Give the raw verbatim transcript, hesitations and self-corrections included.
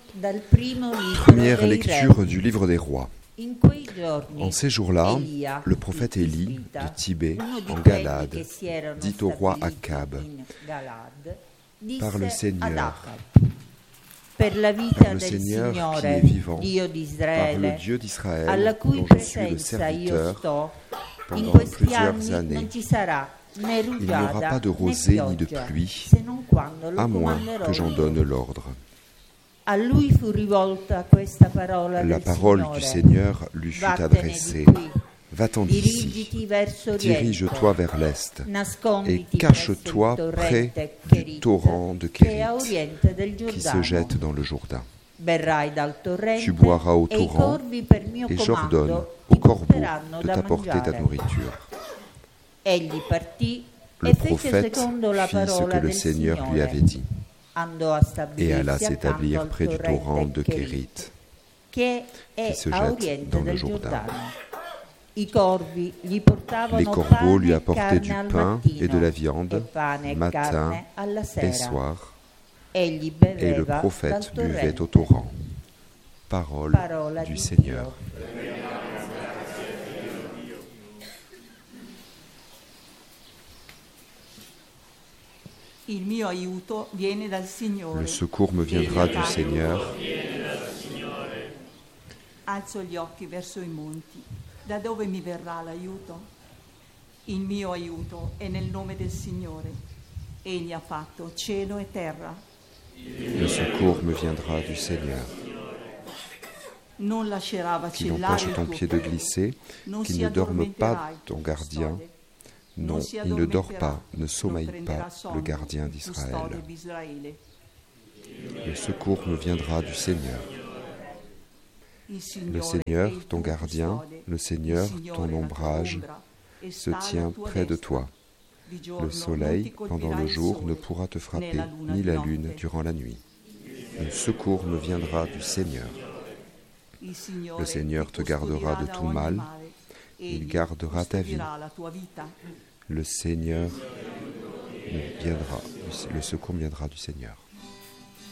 Première lecture du livre des rois. En ces jours-là, le prophète Élie du Tibet, en Galade, dit au roi Akab, « Par le Seigneur, par le Seigneur qui est vivant, par le Dieu d'Israël, dont je suis le serviteur pendant plusieurs années, il n'y aura pas de rosée ni de pluie, à moins que j'en donne l'ordre. » La parole du Seigneur lui fut adressée. « Va-t'en d'ici, dirige-toi vers l'est, et cache-toi près du torrent de Kérit, qui se jette dans le Jourdain. Tu boiras au torrent, et j'ordonne aux corbeaux de t'apporter ta nourriture. » Le prophète fit ce que le Seigneur lui avait dit, et alla s'établir près du torrent de Kérit, qui se jette dans le Jourdain. Les corbeaux lui apportaient du pain et de la viande, matin et soir, et le prophète buvait au torrent. Parole du Seigneur. Le secours me viendra du Seigneur. Alzo gli occhi verso i monti. Da dove mi verrà l'aiuto? Il mio aiuto è nel nome del Signore. Egli ha fatto cielo e terra. Le secours me viendra du Seigneur. Non lascerà Qu'il vacillare empêche il ton tuo pied de cuore. glisser, Non qu'il si ne dorme pas addormenterai, ton gardien. custode. Non, Non si il ne dort addormenterà, pas, ne sommeille non prenderà pas, sonno, le gardien custode d'Israël. d'Israele. Le secours me viendra du Seigneur. Il Le Signore è Seigneur, il ton tuo gardien, custode. le Seigneur, Il Signore ton è la tua ombrage, ombra, e se sta alla tient tua près de destra. toi. Di giorno Le non soleil, ti pendant colpirà le il jour, ne sole, pourra te frapper, né la luna ni di la notte. lune durant la nuit. Le secours me viendra du Seigneur. Il Signore Le Seigneur ti te gardera custodirà de da tout ogni mal. male. Il Egli gardera ta vie. custodirà la tua vita. Le Seigneur me viendra, le secours me viendra du Seigneur.